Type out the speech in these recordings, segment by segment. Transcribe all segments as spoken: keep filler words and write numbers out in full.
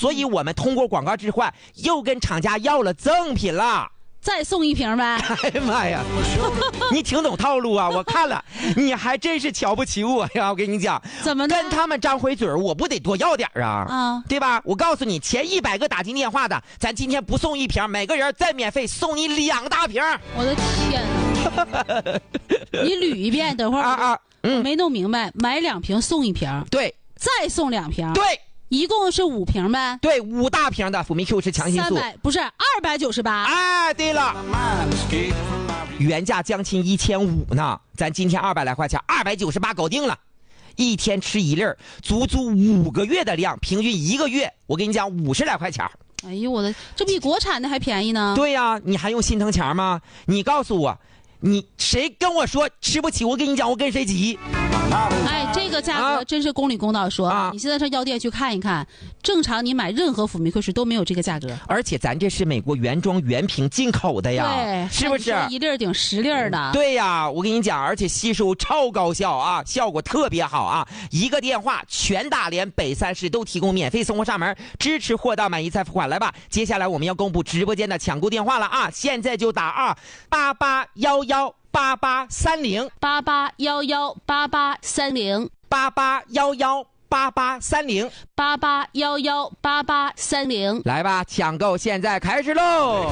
所以我们通过广告置换又跟厂家要了赠品了。 再送一瓶呗！ 哎呀妈呀，你挺懂套路啊！我看了，你还真是瞧不起我呀！我跟你讲， 怎么跟他们张回嘴，我不得多要点啊？ 啊， 对吧？我告诉你，前一百个打进电话的，咱今天不送一瓶，每个人再免费送你两大瓶。 我的天哪！你捋一遍，等会儿啊啊， 嗯，没弄明白，买两瓶送一瓶， 对， 再送两瓶， 对。 一共是五瓶呗？ 对，五大瓶的辅酶 Q 十强心素， 三百不是二百九十八。 哎，对了，原价将近一千五呢，咱今天二百来块钱，二百九十八搞定了。一天吃一粒，足足五个月的量，平均一个月，我跟你讲五十来块钱。 哎呦我的，这比国产的还便宜呢。 对呀、啊，你还用心疼钱吗？你告诉我，你谁跟我说吃不起？我跟你讲，我跟谁急？ 哎，这个价格真是公理公道说，啊、你现在上药店去看一看，正常你买任何辅酶 Q 十都没有这个价格。 而且咱这是美国原装原瓶进口的呀， 对， 是不是？ 一粒顶十粒的。 对呀，我跟你讲，而且吸收超高效啊，效果特别好啊！一个电话，全大连北三市都提供免费送货上门，支持货到满意再付款。来吧，接下来我们要公布直播间的抢购电话了啊！现在就打啊，八八幺幺八八三零八八幺幺八八三零八八幺幺八八三零八八幺幺八八三零， 来吧，抢购现在开始喽！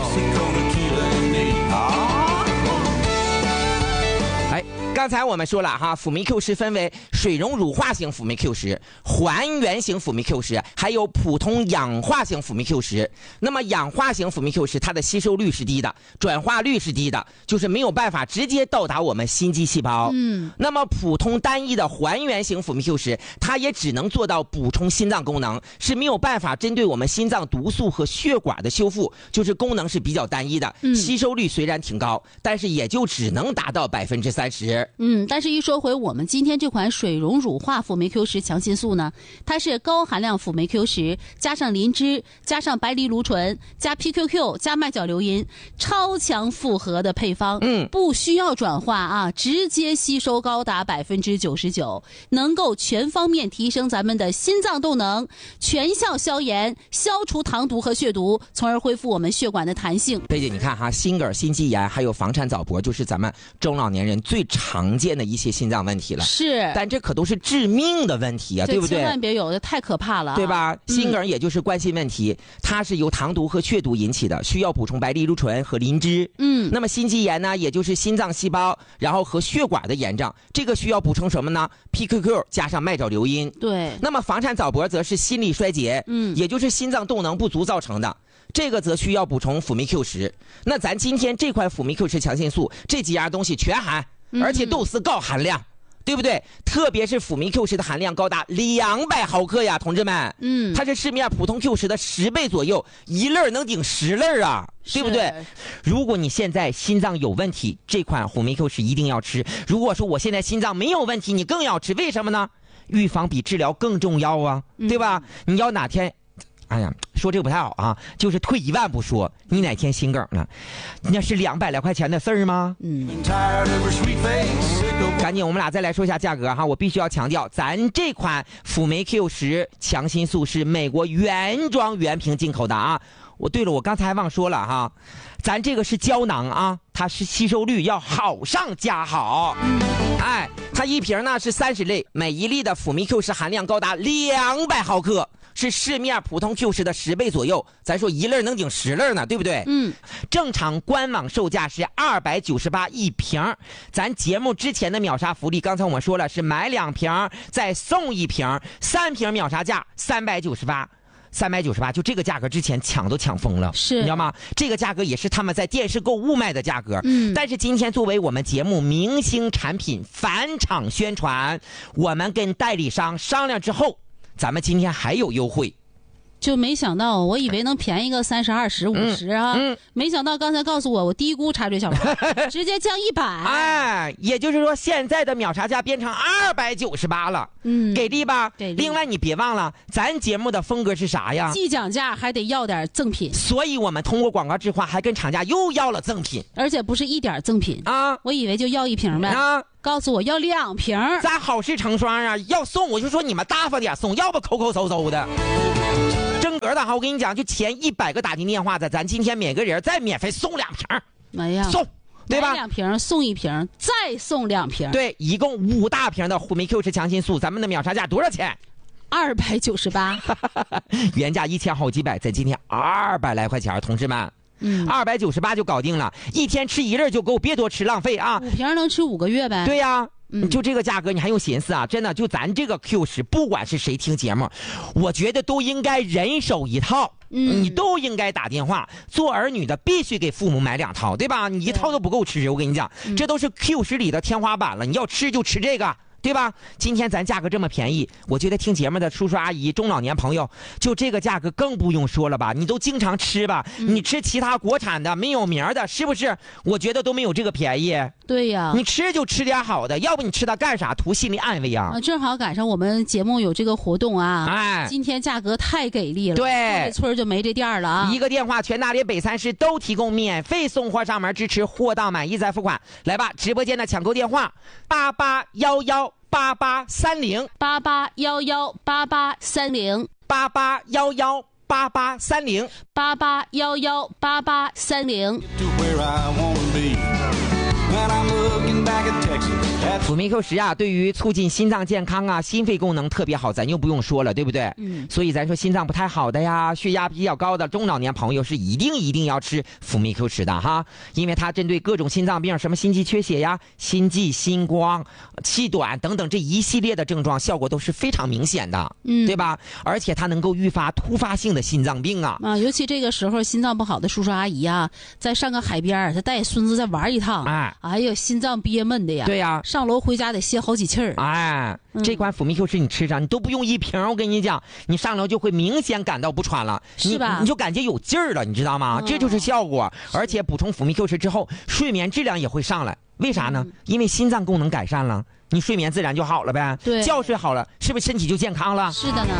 哎，刚才我们说了哈，辅酶 Q 十分为水溶乳化型辅酶 Q 十、还原型辅酶 Q 十，还有普通氧化型辅酶 Q 十。那么氧化型辅酶 Q 十，它的吸收率是低的，转化率是低的，就是没有办法直接到达我们心肌细胞。嗯。那么普通单一的还原型辅酶 Q 十，它也只能做到补充心脏功能，是没有办法针对我们心脏毒素和血管的修复，就是功能是比较单一的。嗯。吸收率虽然挺高，但是也就只能达到百分之三十。 嗯，但是一说回我们今天这款水溶乳化辅酶 Q 十强心素呢，它是高含量辅酶 Q 十加上磷脂加上白藜芦醇加 P Q Q 加麦角硫因，超强复合的配方，嗯，不需要转化啊，直接吸收高达百分之九十九，能够全方面提升咱们的心脏动能，全效消炎，消除糖毒和血毒，从而恢复我们血管的弹性。 贝姐，你看哈，心梗、心肌炎还有房产早搏，就是咱们中老年人最常见的一些心脏问题了。 是， 但这可都是致命的问题啊，对不对？ 千万别有的，太可怕了、啊， 对吧？心梗也就是冠心问题、嗯，它是由糖毒和血毒引起的，需要补充白藜芦醇和磷脂。嗯，那么心肌炎呢，也就是心脏细胞然后和血管的炎症，这个需要补充什么呢 ？P Q Q 加上麦角硫因。 对。 那么房产早搏则是心力衰竭，嗯，也就是心脏动能不足造成的。这个则需要补充辅酶 Q 十。那咱今天这款辅酶 Q 十强心素，这几样东西全含，而且都是高含量。嗯，对不对？特别是辅酶 Q 十的含量高达两百毫克呀，同志们。嗯，它是市面普通 Q 十的十倍左右，一粒能顶十粒啊，对不对？如果你现在心脏有问题，这款辅酶 Q 十一定要吃。如果说我现在心脏没有问题，你更要吃，为什么呢？预防比治疗更重要啊，对吧？嗯、你要哪天，哎呀，说这个不太好啊，就是退一万步说，你哪天心梗了，那是两百来块钱的事儿吗？嗯。赶紧，我们俩再来说一下价格哈，我必须要强调，咱这款辅酶 Q 十强心素是美国原装原瓶进口的啊。我对了，我刚才还忘说了哈，咱这个是胶囊啊，它是吸收率要好上加好。哎，它一瓶呢是三十粒，每一粒的辅酶 Q 十含量高达两百毫克。是市面普通 Q 十的十倍左右，咱说一粒能顶十粒呢，对不对？嗯，正常官网售价是二百九十八一瓶，咱节目之前的秒杀福利，刚才我们说了是买两瓶再送一瓶，三瓶秒杀价三百九十八。三百九十八，就这个价格之前抢都抢疯了，是，你知道吗？这个价格也是他们在电视购物卖的价格。嗯，但是今天作为我们节目明星产品返场宣传，我们跟代理商商量之后，咱们今天还有优惠。 就没想到，我以为能便宜个三十、二十、五十啊、嗯嗯，没想到刚才告诉我，我低估茶水小王，直接降一百。 哎，也就是说，现在的秒杀价变成二百九十八了，嗯，给力吧？给力。另外，你别忘了，咱节目的风格是啥呀？ 既讲价还得要点赠品， 所以我们通过广告置换，还跟厂家又要了赠品， 而且不是一点赠品啊！我以为就要一瓶呗啊。告诉我要两瓶， 咱好事成双啊！要送我就说你们大方点送，要不抠抠搜搜的。真格额的哈，我跟你讲，就前一百个打进电话的，咱今天每个人再免费送两瓶， 哎呀， 送。对吧？ 两瓶送一瓶，再送两瓶。 对，一共五大瓶的虎莓 Q 十强心素，咱们的秒杀价多少钱？ 二百九十八， 原价一千好几百，在今天二百来块钱，同志们， 嗯， 二百九十八就搞定了，一天吃一粒就够，别多吃浪费啊。 五瓶能吃五个月呗？ 对呀、啊。 嗯、 就这个价格，你还用寻思啊？真的，就咱这个 Q 十，不管是谁听节目，我觉得都应该人手一套。 嗯， 你都应该打电话。做儿女的必须给父母买两套，对吧？你一套都不够吃，我跟你讲， 嗯、 这都是 Q 十里的天花板了。你要吃就吃这个。对吧？今天咱价格这么便宜，我觉得听节目的叔叔阿姨、中老年朋友，就这个价格更不用说了吧？你都经常吃吧？ 嗯、 你吃其他国产的没有名的，是不是？我觉得都没有这个便宜。 对呀， 你吃就吃点好的，要不你吃它干啥？图心理安慰啊！ 啊，正好赶上我们节目有这个活动啊！ 哎， 今天价格太给力了， 对， 这村就没这店了啊！ 一个电话，全大连北三市都提供免费送货上门，支持货到满意再付款。来吧，直播间的抢购电话：八八幺幺。八八三零八八幺幺八八三零八八幺幺八八三零八八幺幺八八三零。 辅酶 Q 十啊，对于促进心脏健康啊、心肺功能特别好，咱就不用说了，对不对？ 嗯。 所以咱说心脏不太好的呀、血压比较高的中老年朋友是一定一定要吃辅酶 Q 十的哈，因为它针对各种心脏病，什么心肌缺血呀、心悸、心慌、气短等等这一系列的症状，效果都是非常明显的， 嗯， 对吧？而且它能够预发突发性的心脏病啊啊，尤其这个时候心脏不好的叔叔阿姨啊，再上个海边，再带孙子再玩一趟， 哎， 哎呦，心脏憋闷的呀， 对呀， 上楼回家得歇好几气儿， 哎， 嗯、 这款辅酶 Q 十你吃上，你都不用一瓶，我跟你讲，你上楼就会明显感到不喘了， 是吧？ 你, 你就感觉有劲儿了，你知道吗？ 嗯、 这就是效果。而且补充辅酶 Q 十之后，睡眠质量也会上来，为啥呢？ 嗯、 因为心脏功能改善了，你睡眠自然就好了呗。 对， 觉睡好了，是不是身体就健康了？ 是的呢。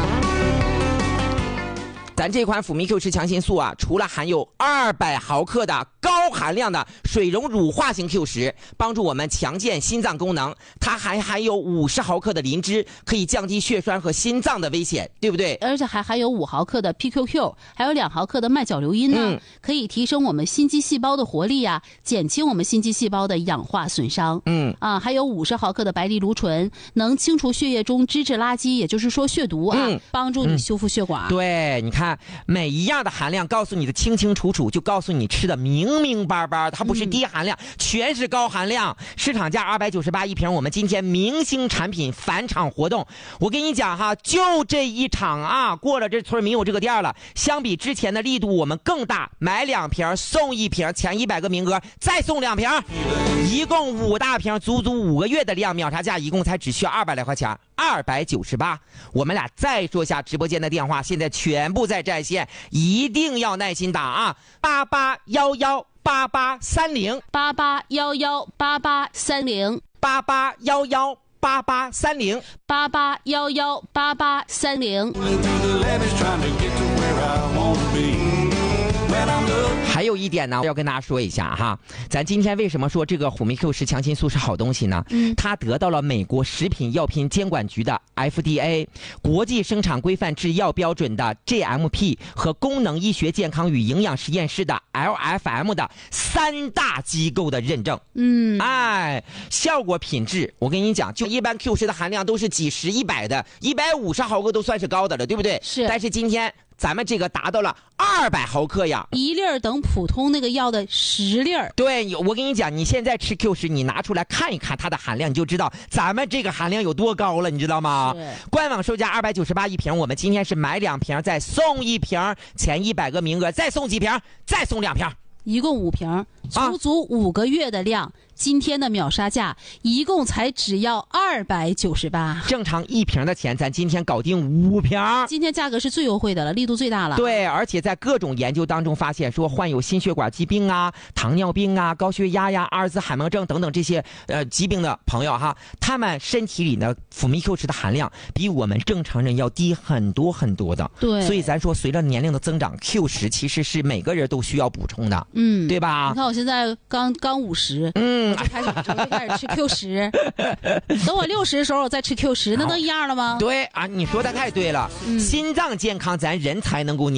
咱这款辅酶 Q 十强心素啊，除了含有二百毫克的高含量的水溶乳化型 Q 十，帮助我们强健心脏功能，它还含有五十毫克的磷脂，可以降低血栓和心脏的危险，对不对？ 而且还含有五毫克的 P Q Q， 还有两毫克的麦角硫因呢、 嗯， 可以提升我们心肌细胞的活力呀、啊，减轻我们心肌细胞的氧化损伤。 嗯啊，还有五十毫克的白藜芦醇，能清除血液中脂质垃圾，也就是说血毒啊， 嗯、 帮助你修复血管、 嗯。对，你看每一样的含量告诉你的清清楚楚，就告诉你吃的明明白白，它不是低含量，嗯、全是高含量。市场价二百九十八一瓶，我们今天明星产品返场活动，我跟你讲哈，就这一场啊，过了这村没有这个店了。相比之前的力度，我们更大，买两瓶送一瓶，前一百个名额再送两瓶，一共五大瓶，足足五个月的量，秒杀价一共才只需要二百来块钱，二百九十八。我们俩再说下直播间的电话，现在全部在在线，一定要耐心打啊！八八幺幺八八三零八八幺幺八八三零八八幺幺八八三零八八幺幺八八三零。 还有一点呢，要跟大家说一下哈，咱今天为什么说这个辅酶 Q 十强心素是好东西呢？ 嗯， 它得到了美国食品药品监管局的 F D A 国际生产规范制药标准的 G M P 和功能医学健康与营养实验室的 L F M 的三大机构的认证。 嗯， 哎，效果品质，我跟你讲，就一般 Q 十的含量都是几十、一百的，一百五十毫克都算是高的了，对不对？ 是。 但是今天咱们这个达到了二百毫克呀， 一粒儿等普通那个药的十粒儿。 对，我跟你讲，你现在吃 Q 十，你拿出来看一看它的含量，你就知道咱们这个含量有多高了，你知道吗？官网售价二百九十八一瓶，我们今天是买两瓶再送一瓶，前一百个名额再送几瓶，再送两瓶， 一共五瓶，足足五个月的量。啊，今天的秒杀价一共才只要二百九十八， 正常一瓶的钱，咱今天搞定五瓶。 今天价格是最优惠的了，力度最大了。 对，而且在各种研究当中发现，说患有心血管疾病啊、糖尿病啊、高血压呀、阿尔兹海默症等等这些呃疾病的朋友哈，他们身体里的辅酶 Q 十的含量比我们正常人要低很多很多的。 对， 所以咱说，随着年龄的增长 ，Q 十其实是每个人都需要补充的， 嗯， 对吧？ 你看我现在刚刚五十， 嗯。 就开始准备开始吃 Q 十，等我六十的时候我再吃 Q 十，那能一样了吗？ 对啊，你说的太对了，嗯、心脏健康咱人才能够。